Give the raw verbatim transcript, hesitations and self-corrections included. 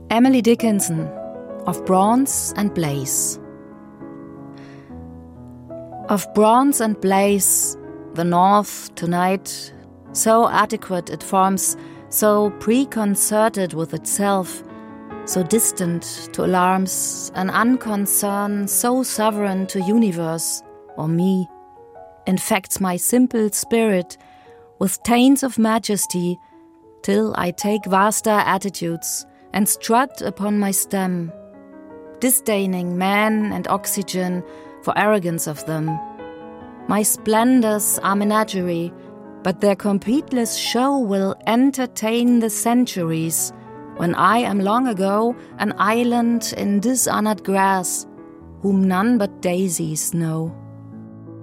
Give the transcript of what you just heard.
Emily Dickinson, Of Bronze and Blaze. Of bronze and blaze, the north tonight, so adequate it forms, so preconcerted with itself, so distant to alarms, an unconcern so sovereign to universe, or me, infects my simple spirit with taints of majesty, till I take vaster attitudes and strut upon my stem, disdaining man and oxygen for arrogance of them. My splendors are menagerie, but their competeless show will entertain the centuries, when I am long ago an island in dishonored grass, whom none but daisies know.